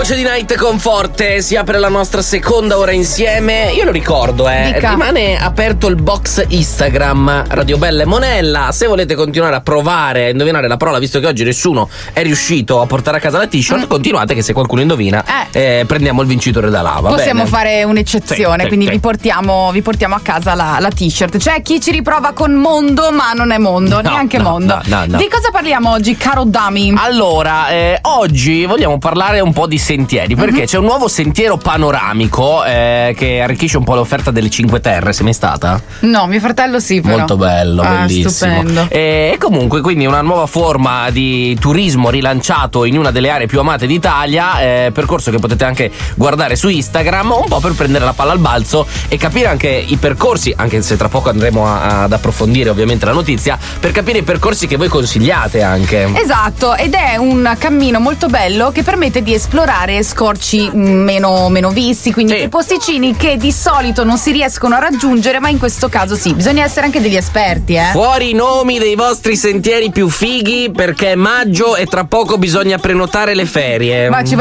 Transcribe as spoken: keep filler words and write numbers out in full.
Voce di Night con Forte, si apre la nostra seconda ora insieme. Io lo ricordo, eh. Dica. Rimane aperto il box Instagram Radio Bella e Monella. Se volete continuare a provare a indovinare la parola, visto che oggi nessuno è riuscito a portare a casa la t-shirt, mm. continuate che se qualcuno indovina eh. Eh, prendiamo il vincitore da lava. Possiamo bene? fare un'eccezione, sì, quindi sì, vi, portiamo, vi portiamo a casa la, la t-shirt. C'è chi ci riprova con Mondo, ma non è Mondo, no, neanche no, Mondo. no, no, no. Di cosa parliamo oggi, caro Dami? Allora, eh, oggi vogliamo parlare un po' di sentieri, perché mm-hmm. c'è un nuovo sentiero panoramico eh, che arricchisce un po' l'offerta delle Cinque Terre. Sei mai stata? No, mio fratello sì, però. Molto bello, ah, bellissimo. Stupendo. E, e comunque, quindi una nuova forma di turismo rilanciato in una delle aree più amate d'Italia, eh, percorso che potete anche guardare su Instagram, un po' per prendere la palla al balzo e capire anche i percorsi, anche se tra poco andremo a, ad approfondire ovviamente la notizia, per capire i percorsi che voi consigliate anche. Esatto, ed è un cammino molto bello che permette di esplorare scorci meno, meno visti, quindi sì. i posticini che di solito non si riescono a raggiungere, ma in questo caso sì, bisogna essere anche degli esperti, eh. Fuori i nomi dei vostri sentieri più fighi, perché è maggio e tra poco bisogna prenotare le ferie. Ma ci